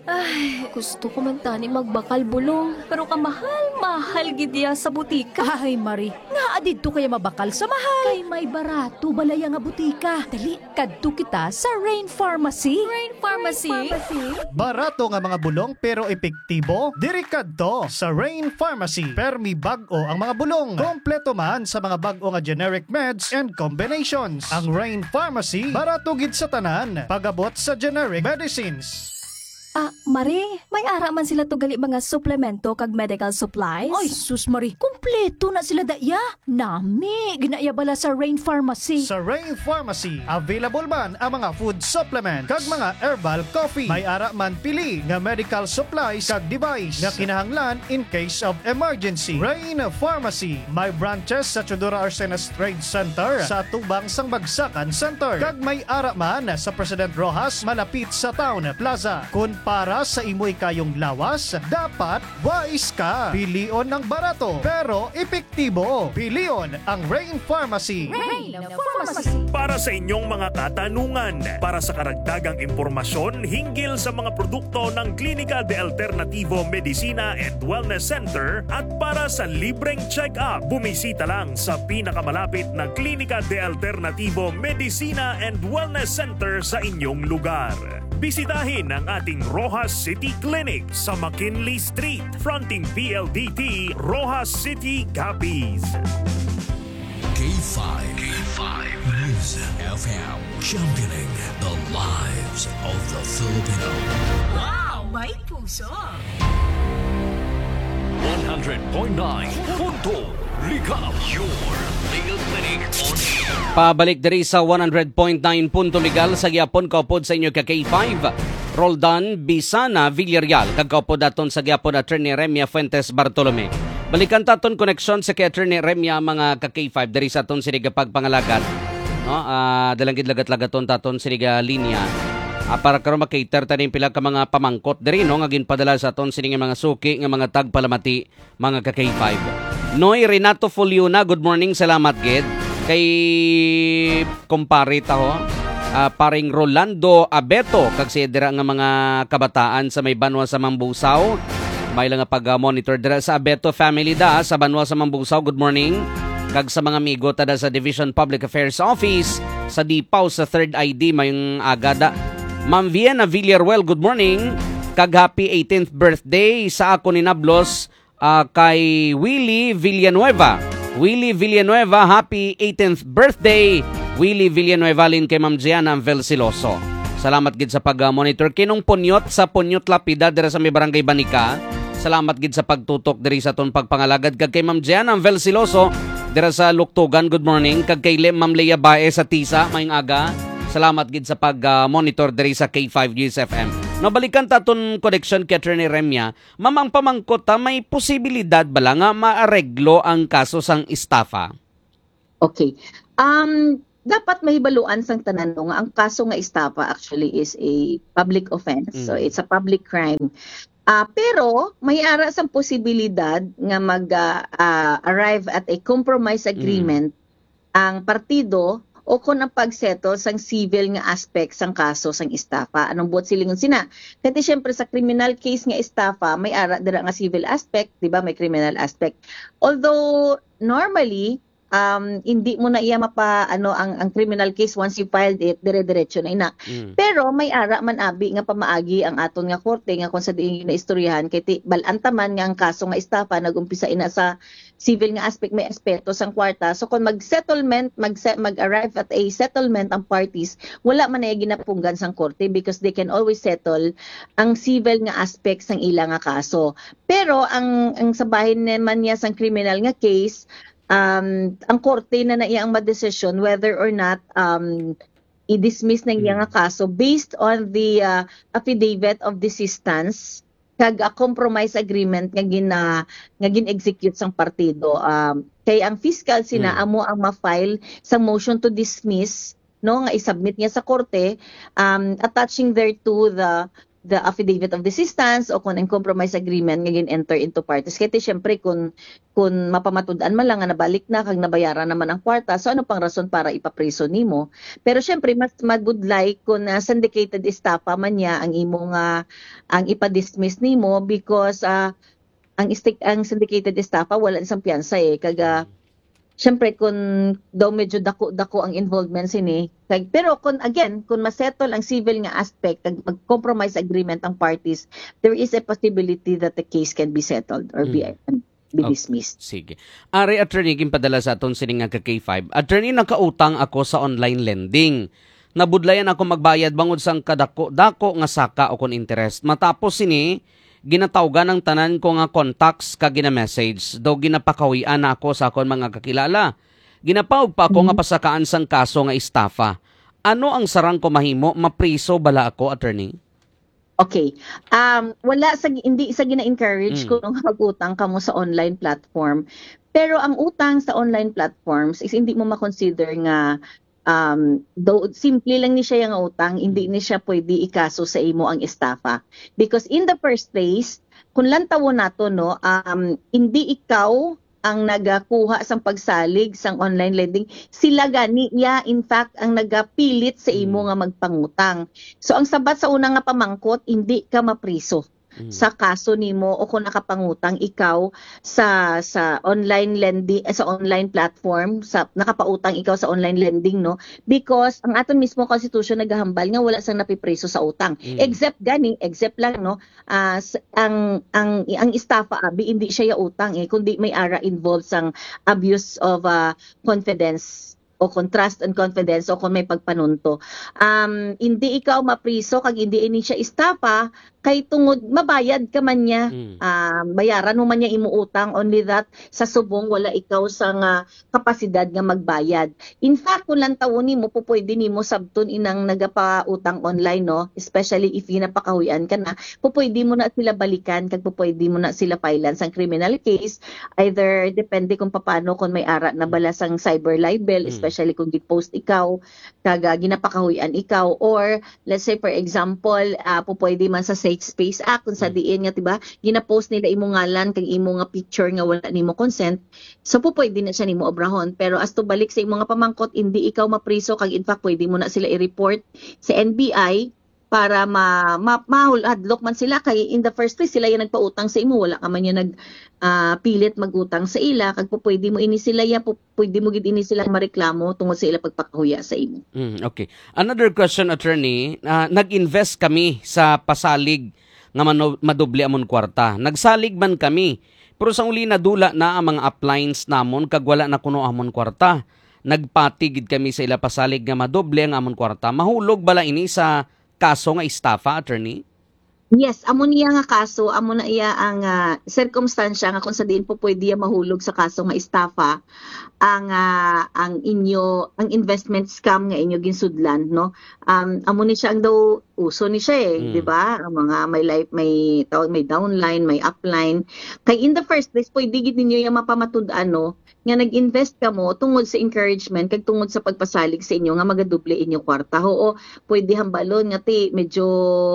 Ay, gusto ko man tani magbakal bulong. Pero kamahal-mahal gidya sa butika. Ay, Mari, nga adito kaya mabakal sa mahal. Kay may barato balaya nga butika. Dali, kadto kita sa Rain Pharmacy. Rain Pharmacy? Barato nga mga bulong pero epektibo. Diri kadto sa Rain Pharmacy. Permi bag-o ang mga bulong. Kompleto man sa mga bag-o nga generic meds and combinations. Ang Rain Pharmacy, barato gid sa tanan. Pagabot sa generic medicines. Mari, may ara man sila to gali mga suplemento kag medical supplies? Ay, sus Mari, kumpleto na sila daya. Nami, ginaya bala sa Rain Pharmacy. Sa Rain Pharmacy, available man ang mga food supplement kag mga herbal coffee. May ara man pili nga medical supplies kag device nga kinahanglan in case of emergency. Rain Pharmacy, may branches sa Chodora Arsenas Trade Center, sa Tubang Sangbagsakan Center, kag may ara man sa President Rojas malapit sa Town Plaza. Kung para sa imoy kayong lawas, dapat wise ka. Pilion ng barato pero epektibo. Pilion ang Rain Pharmacy. Rain Pharmacy. Para sa inyong mga katanungan, para sa karagdagang impormasyon hinggil sa mga produkto ng Clínica de Alternativo Medicina and Wellness Center at para sa libreng check-up, bumisita lang sa pinakamalapit na Clínica de Alternativo Medicina and Wellness Center sa inyong lugar. Bisitahin ang ating Rojas City Clinic sa McKinley Street, fronting PLDT, Rojas City, Capiz. K5 News FM, championing the lives of the Filipino. Wow, may puso! 100.9 Punto Likap, your legal clinic on air. Pabalik diri sa 100.9 Punto Legal sa gyapon kaupod sa inyo ka K5. Roldan Bisana Villarreal kagkaupod daton sa gyapon Attorney Remia Fuentes Bartolome. Balikan taton koneksyon sa kay Attorney Remia mga ka K5 diri sa aton siniga pagpangalagat. No, dalangid lagat-lagaton taton siniga linya. Para karon makater taning pila ka mga pamangkot diri no nga ginpadala sa aton sining mga suki nga mga tagpalamati mga ka K5. Noy Renato Fuliuna, good morning, salamat gid. Kay kumpare taho, paring Rolando Abeto kag si dira nga mga kabataan sa may Banwa sa Mambusaw. May lang nga pag-monitor dira sa Abeto family da sa Banwa sa Mambusaw. Good morning. Kag sa mga amigo tada sa Division Public Affairs Office sa Dipaw sa 3rd ID mayong agada. Ma'am Vienna Villarreal, good morning. Kag happy 18th birthday sa ako ni Nablos kay Willie Villanueva. Willie Villanueva, happy 18th birthday. Willie Villanueva lin kay Ma'am Gianna Velsiloso. Salamat gid sa pag-monitor. Kinong punyot sa Punyot Lapida dira sa may barangay Banika. Salamat gid sa pagtutok diri sa ton pagpangalagad kag kay Ma'am Gianna Velsiloso dira sa Luktugan. Good morning. Kag kay Ma'am Leia Bae sa Tisa mayong aga. Salamat gid sa pag-monitor diri sa K5 News FM. Nabalikan taton connection kay Attorney Remia, mamang pamangkot may posibilidad bala nga maareglo ang kaso sang estafa? Okay. Dapat mahibaluan sang tanan nga ang kaso nga estafa actually is a public offense. So it's a public crime. Pero may ara sang posibilidad nga mag-arrive at a compromise agreement ang partido o kung ang pagsettle sang civil nga aspect sang kaso sang estafa. Anong buot silingon sina? Kasi syempre sa criminal case nga estafa, may ara dira nga civil aspect, di ba? May criminal aspect. Although normally, hindi mo na iya ang criminal case once you filed it, dire-diretso na ina. Pero may ara man abi nga pamaagi ang aton nga korte nga kung sa diin na istoryahan kay balantaman nga ang kaso nga estafa nagumpisa ina sa civil nga aspect, may aspeto sang kwarta. So kung mag-settlement, mag-arrive at a settlement ang parties, wala man na ginapunggan sang korte because they can always settle ang civil nga aspect sang ilang nga kaso. Pero ang sabahin naman niya sang criminal nga case, ang korte na iya ang madesisyon whether or not i-dismiss ng iya nga kaso based on the affidavit of desistance kag a compromise agreement nga gin-execute sang partido. Kay ang fiscal sina amo ang ma-file sa motion to dismiss no nga i-submit niya sa korte attaching thereto the affidavit of desistance o kung ang compromise agreement nga gin-enter into parties. Kaya syempre kung mapamatud-an man lang nga nabalik na kag nabayaran naman ang kwarta, so ano pang rason para ipapriso nimo? Pero syempre mas magudlay kung syndicated estafa man niya ang imo nga ang ipa-dismiss nimo because ang syndicated estafa wala isang piyansa kaga syempre kung daw medyo dako ang involvement sini pero kung masettle ang civil nga aspect kag mag-compromise agreement ang parties, there is a possibility that the case can be settled or be dismissed. Sige. Ari attorney padala sa aton sini nga ka K5. Attorney, nakautang ako sa online lending. Nabudlayan ako magbayad bangod sang dako nga saka o kon interest. Matapos sini ginatawgan ng tanan ko nga contacts kag gina-message. Daw ginapakawian na ako sa akon mga kakilala. Ginapawag pa ako nga pasakaan sang kaso nga estafa. Ano ang sarang ko mahimo? Mapriso bala ako, attorney? Okay. Hindi sa gina-encourage kung mag-utang ka mo sa online platform. Pero ang utang sa online platforms is hindi mo ma-consider nga though simple lang ni siya yung utang, hindi ni siya pwede ikaso sa imo ang estafa. Because in the first place, kung lantawo nato hindi ikaw ang nagakuha sang pagsalig sang online lending, sila gani niya in fact ang nagapilit sa imo nga magpangutang. So ang sabat sa una nga pamangkot, hindi ka mapriso sa kaso nimo o kung nakapangutang ikaw sa online lending sa online platform, sa nakapautang ikaw sa online lending because ang aton mismo constitution nagahambal nga wala sang napipreso sa utang except lang ang estafa hindi siya utang kundi may ara involved sang abuse of confidence o kung trust and confidence o kung may pagpanunto. Hindi ikaw mapriso kag hindi ini siya estafa kay tungod mabayad ka man niya. Bayaran mo man niya imuutang, only that sa subong wala ikaw sa kapasidad nga magbayad. In fact, kung lantawon nimo pupwede nimo sabton inang nagapautang online especially if ginapakahuyan ka na, pupwede mo na sila balikan kag pupwede mo na sila filean sang criminal case, either depende kung paano kung may ara na bala sang cyber libel, especially kung gi-post ikaw kag ginapakahuyan ikaw, or let's say for example pupwede man sa Safe Space Act kung sa diin nga diba gina-post nila imo ngalan kag imo nga picture nga wala nimo consent, so pwede na siya nimo obrahon. Pero as to balik sa imo nga pamangkot, hindi ikaw mapriso kag in fact pwede mo na sila i-report sa NBI para mahadlok man sila kay in the first place sila yung nagpautang sa imo, wala ka man yung pilit magutang sa ila kag pwede mo ini sila pwede mo gid ini sila mareklamo tungod sa ila pagpakahuya sa imo. Okay. Another question, attorney. Nag-invest kami sa pasalig nga madoble amon kwarta. Nagsalig man kami, pero sa uli nadula na ang mga appliance namon kag wala na kuno amon kwarta. Nagpatigid kami sa ila pasalig nga madoble ang amon kwarta. Mahulog bala ini sa kaso nga estafa, attorney? Yes, amo niya nga kaso, amo na iya ang circumstansya nga kung sa diin po pwede mahulog sa kaso nga estafa ang investment scam nga inyo ginsudlan amo ni siya ang daw uso ni siya di ba? Ang mga may downline, may upline. Kay in the first place pwede gid ninyo yung mapamatud-an nga nag-invest ka mo tungod sa encouragement kag tungod sa pagpasalig sa inyo nga magaduble inyo kwarta. Oo, pwede hambalon nga medyo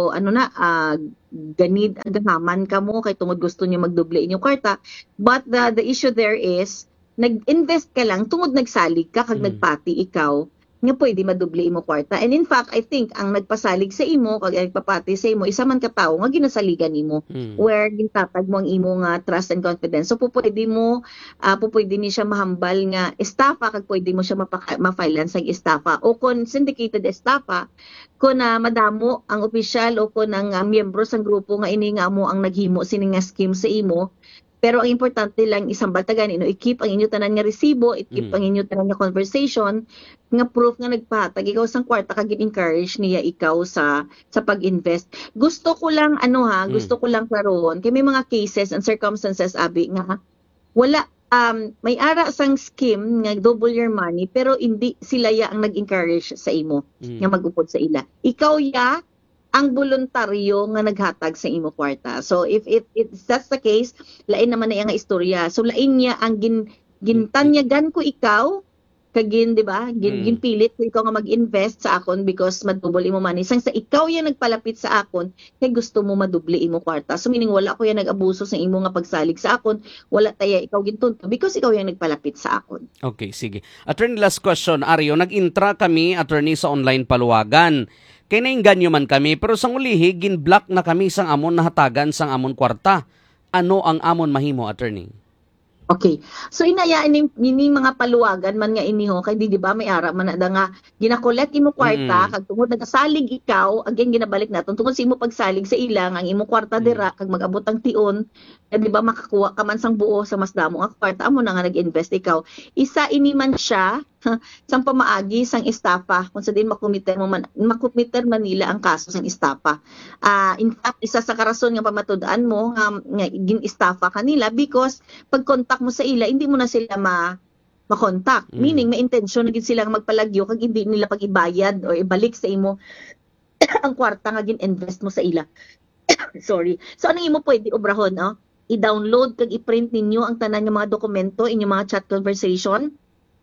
ganid agahaman ka mo kay tungod gusto niyo magduble inyo kwarta. But the issue there is nag-invest ka lang tungod nagsalig ka kag nagpati ikaw nga pwede maduble imo kwarta. And in fact, I think ang nagpasalig sa imo kag nagpapati sa imo isa man ka tawo nga ginasaligan nimo where gintatag mo ang imo nga trust and confidence. So pwede ni siya mahambal nga estafa kag pwede mo siya ma-filean sang estafa o kon syndicated estafa kung madamo ang opisyal o kung ang miyembro sang grupo nga ini nga mo ang naghimo sini nga scheme sa imo. Pero ang importante lang isang batagan i-keep ang inyo tanan nga resibo, i-keep ang inyo tanan nga conversation nga proof nga nagpahatag ikaw sang kwarta kag encourage niya ikaw sa pag-invest. Gusto ko lang klarohon kay may mga cases and circumstances abi nga wala may ara sang scheme nga double your money pero hindi sila ang nag-encourage sa imo nga mag-upod sa ila. Ikaw ang voluntaryo nga naghatag sa imo kwarta. So if that's the case, lain naman na nga istorya. So lain niya ang gintanyagan ko ikaw kagin, di ba? Ginpilit ko ikaw nga mag-invest sa akon because madubol imo money. Sang sa ikaw yung nagpalapit sa akon, kay gusto mo madubli imo kwarta. So meaning wala ko yung nag-abuso sa imo nga pagsalig sa akon, wala taya ikaw gintunto because ikaw yung nagpalapit sa akon. Okay, sige. Attorney, last question. Ario, nag-intra kami, attorney, sa online paluwagan. Kaya nainganyo man kami, pero sang ulihi, gin-block na kami sang amon nahatagan sang amon kwarta. Ano ang amon mahimo, attorney? Okay. So inayaan ini mga paluwagan man nga iniho kay di ba may ara man na nga gina-collect imo kwarta kag tungod nagasalig ikaw again ginabalik naton tungod sa imo pagsalig sa ilang ang imo kwarta dira kag mag-abot ang tion di ba makakuha ka man sang buo sa mas damo nga kwarta amo na nga nag-invest ikaw. Isa ini man siya sang pamaagi sang estafa kung sa din makumiter Manila ang kaso sang estafa. In fact isa sa karason nga pamatud-an mo nga gin-estafa kanila because pag contact mo sa ila hindi mo na sila ma-contact. Meaning may intention na gid sila magpalagyo kag hindi nila pag-ibayad o ibalik sa imo ang kwarta nga gin-invest mo sa ila. Sorry. So ano imo pwede obrahon, no? I-download kag i-print ninyo ang tanan nga mga dokumento inyong mga chat conversation.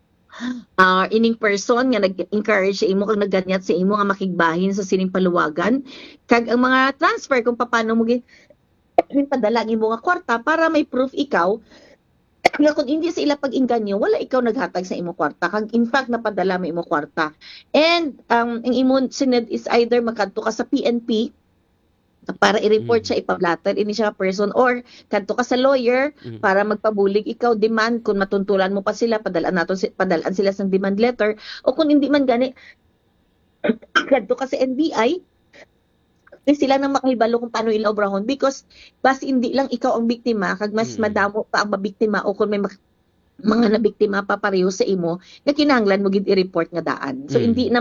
Ining person nga nag-encourage sa imo kag nagganyat sa imo nga makigbahin sa sining paluwagan kag ang mga transfer kung paano mo padala ang imo nga kwarta para may proof ikaw nga kung hindi sa ila pag-inganyo wala ikaw naghatag sa imo kwarta kag in fact napadala mo imo kwarta. And ang imo sined is either makadto ka sa PNP para i-report siya, ipablatter ini siya person or kadto ka sa lawyer para magpabulig ikaw demand kung matuntulan mo pa sila padalaan sila sang demand letter o kung hindi man gani kadto ka sa NBI sila na makahibalo kung paano ila obrahon because basta hindi lang ikaw ang biktima kag mas madamo pa ang mabiktima o kung may mga nabiktima pa pareho sa imo nga kinahanglan mo gid i-report nga daan. So hindi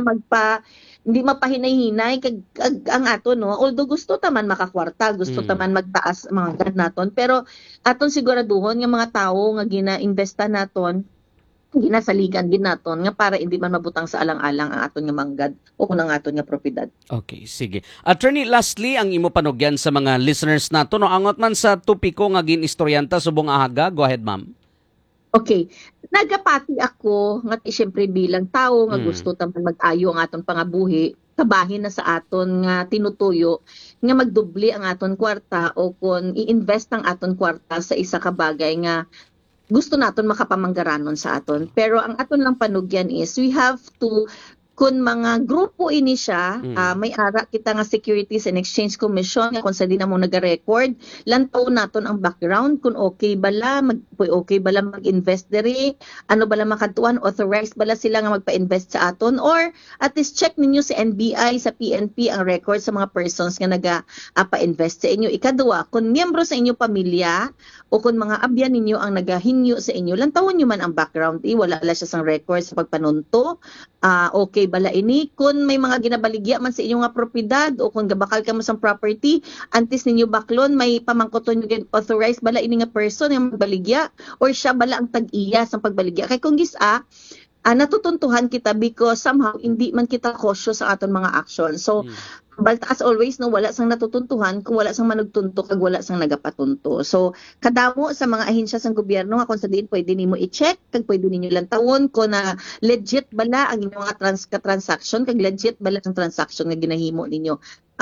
mapahinay-hinay kag ang ato no although gusto taman makakwarta gusto taman magtaas mga gan naton pero aton siguraduhon nga mga tawo nga gina-investa naton ginasaligan din naton nga para hindi man mabutang sa alang-alang ang aton nga manggad o kung ang aton nga propiedad. Okay, sige. Attorney, lastly ang imo panugyan sa mga listeners nato no angot man sa topiko nga gin-istoryanta subong ahaga, go ahead ma'am. Okay. Nagapati ako nga siyempre bilang tao nga gusto taman mag-ayo ang aton pangabuhi, kabahin na sa aton nga tinutuyo nga magdubli ang aton kwarta o kung i-invest ang aton kwarta sa isa ka bagay nga gusto naton makapamanggaranon sa aton. Pero ang aton lang panugyan is we have to kung mga grupo ini siya, may ara kita nga Securities and Exchange Commission nga kung sa di na mo nag-record, lantaw naton ang background kung okay bala, mag-invest diri, ano bala makatuan, authorized bala sila nga magpa-invest sa aton or at least check ninyo sa NBI, sa PNP ang record sa mga persons nga naga-pa-invest sa inyo. Ikaduwa, kung miyembro sa inyong pamilya o kung mga abyan ninyo ang nagahinyo sa inyo, lantawon nyo man ang background, wala siya sang record sa pagpanunto, okay bala ini kung may mga ginabaligya man sa inyong nga propiedad o kung gabakal ka mo sa property antes ninyo baklon may pamangkoton nyo authorized bala ini nga person nga magbaligya or siya bala ang tag-iya sa pagbaligya kay kung gisa natutuntuhan kita because somehow hindi man kita cautious sa aton mga action. So but as always no wala sang natutuntuhan kung wala sang manugtunto kag wala sang nagapatunto. So kadamo sa mga ahensya sang gobyerno nga kung sa diin pwede nimo i-check kag pwede ninyo lantawon kung na legit bala ang inyong mga transaction kag legit bala ang transaction nga ginahimo ninyo.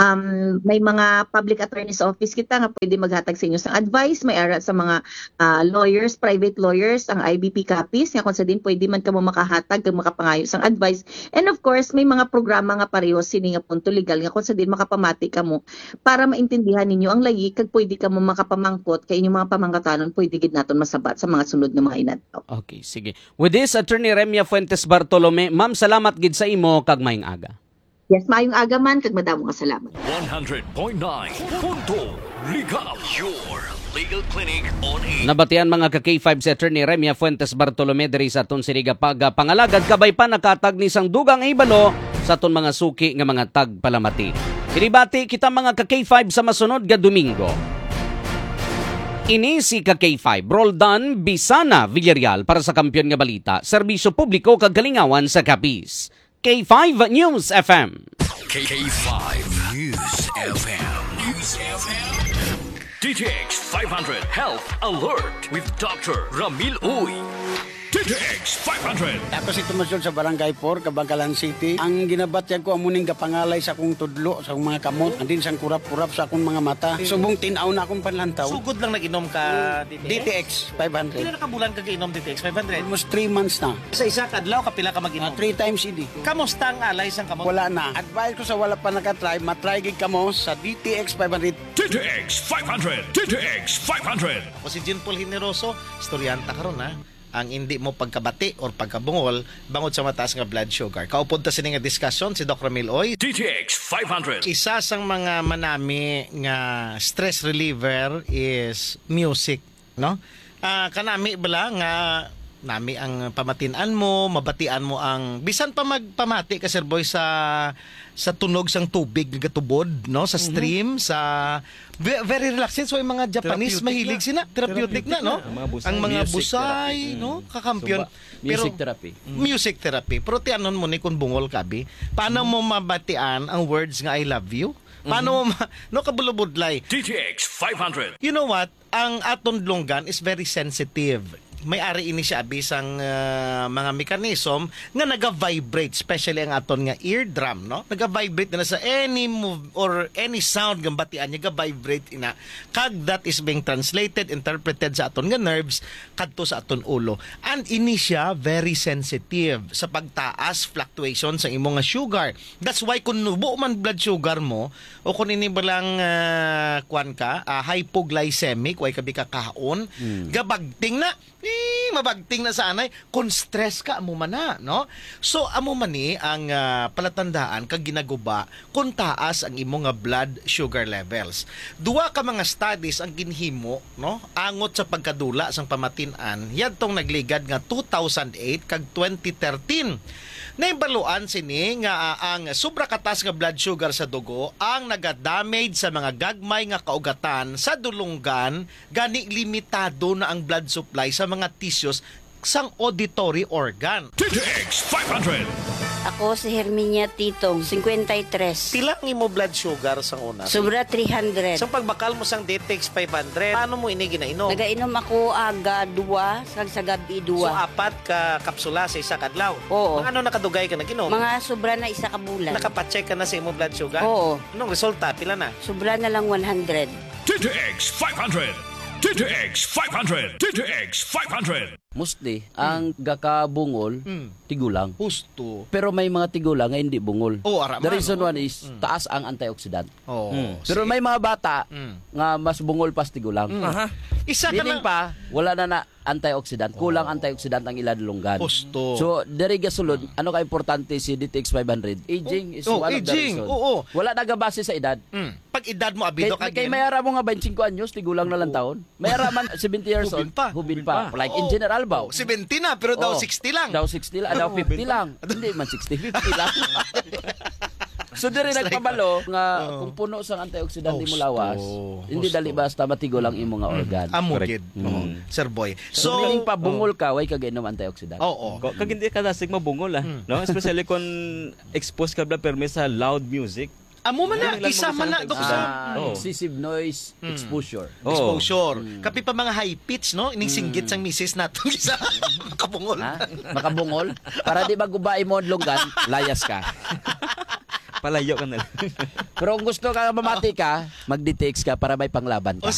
May mga public attorney's office kita nga pwede maghatag sa inyo sang advice, may ara sa mga lawyers, private lawyers, ang IBP copies nga kung sa din pwede man kamo makahatag kag makapangayo sang advice. And of course, may mga programa nga pareho sini nga punto legal nga kung sa din makapamati kamo para maintindihan ninyo ang layi kag pwede kamo makapamangkot kay inyong mga pamangkatanon pwede gid naton masabat sa mga sunod nga mga inadlaw. Okay, sige. With this, Attorney Remia Fuentes Bartolome, ma'am, salamat gid sa imo kag maayong aga. Yes, maayong aga man kag madamo nga salamat. 100.9 Punto Legal, your legal clinic on air. Nabatian mga ka-K5 si Attorney Remia Fuentes Bartolome diri sa aton siniga pangalagad kabay pa nakatag ni sang dugang ibalo sa aton mga suki nga mga tagpalamati. Inibati kita mga ka-K5 sa masunod nga Domingo. Ini si ka-K5 Roldan Bisana Villarreal para sa Kampiyon nga Balita, serbisyo publiko kag kalingawan sa Capiz. K5 News FM. K5 News FM. DTX 500 Health Alert with Dr. Ramil Uy. DTX 500. Ako si Tomasyon sa Barangay 4, Kabangkalan City. Ang ginabatyag ko amuning kapangalay sa akong tudlo, sa akong mga kamot, andin sang kurap-kurap sa akong mga mata. Subong tinaw na akong panlantaw. Sugod lang nag-inom ka DTX 500. Ilan na kabulan ka inom DTX 500? Almost 3 months na. Sa isa kadlaw kapila ka mag-inom? 3 times idi. Kamusta ang alay sang kamot? Wala na. Advice ko sa wala pa nakatry, matry gid kamo sa DTX 500. DTX 500. DTX 500. Ako si Jean Paul Generoso, istoryanta karon ha. Ang hindi mo pagkabati or pagkabungol bangod sa mataas nga blood sugar. Kaupod ta sini nga diskusyon si Dr. Ramil Oy. DTX 500. Isa sang mga manami nga stress reliever is music, no? Kanami bala nga nami ang pamatian mo, mabatian mo ang bisan pa magpamati ka Sir Boy sa tunog sang tubig nga gatubod, no, sa stream, sa very relaxing. So yung mga Japanese mahilig sina, therapeutic na, no? Ang mga busay, no, kakampiyon. Music therapy. Music therapy. Pero tianon mo ni kung bungol kabi, paano mo mabatian ang words nga I love you? Paano mo no kabulubudlay? DTX 500. You know what? Ang aton lunggan is very sensitive. May ari ini siya bisang mga mekanism nga naga-vibrate, especially ang aton nga eardrum, no? Naga-vibrate na sa any move or any sound nga batian niya ga-vibrate ina. Kag that is being translated, interpreted sa aton nga nerves kadto sa aton ulo. And ini siya very sensitive sa pagtaas, fluctuation sa imong nga sugar. That's why kung nubo man blood sugar mo o kung ini balang kuan ka, hypoglycemic, way kabi ka kaon, gabagting na mabagting na sa anay kung stress ka amo man na, no? So amo man ni ang palatandaan kag ginaguba kung taas ang imong nga blood sugar levels. Duwa ka mga studies ang ginhimo, no? Angot sa pagkadula sang pamatin-an yadtong nagligad nga 2008 kag 2013. Naibaluan sini nga ang sobra katas nga blood sugar sa dugo ang nagadamage sa mga gagmay nga kaugatan sa dulunggan, gani limitado na ang blood supply sa mga tissues sang auditory organ. DTX 500. Ako si Herminia Titong, 53. Pila ang imo blood sugar sang una? Sobra 300. Sang pagbakal mo sang DTX 500, paano mo ini ginainom? Nagainom ako aga 2, sa gabi 2. So 4 ka kapsula sa isa kadlaw? Oo. Ano nakadugay ka naginom? Mga sobra na isa ka bulan. Nakapacheck ka na sa imo blood sugar? Oo. Anong resulta? Pila na? Sobra na lang 100. DTX 500. DTX 500. DTX 500. Mostly, ang gakabungol, tigulang. Husto. Pero may mga tigulang nga hindi bungol. Oh, araman. The reason one is, taas ang antioxidant. Oh, Pero may mga bata nga mas bungol pas tigulang. Isa ka Dining na. pa, wala na antioxidant. Kulang antioxidant ang iladulunggan. Husto. So, dari gasulod, ano ka importante si DTX 500? Aging is one of the reason. Oo. Wala nagabase sa edad. Pag edad mo, abido ka Kay may ara mo nga 25 anyos, tigulang na lang taon. May ara man 70 years old. Hubin pa. Like in general ba? 70 na, pero daw 60 lang. Daw 60 lang, daw 50 lang. Hindi man 60, 50 lang. So diri nagpabalo nga kung puno sang antioxidant mo lawas, hindi dali basta matigo lang imo nga organ. Amugid. Sir Boy. So meaning pa bungol ka, way kagainom antioxidant. Oo. Kag hindi ka dasig mabungol no? Especially kung exposed ka bla permi sa loud music. Amo man na, isa man na, excessive noise exposure. Exposure. Kapi pa mga high pitch, no? Ining singgit sang misis nato isa makabungol. Makabungol? Para di ba gubain mo ang lunggan, layas ka. Palayo ka na lang. Pero kung gusto ka mamati ka, mag-DTX ka para may panglaban ka.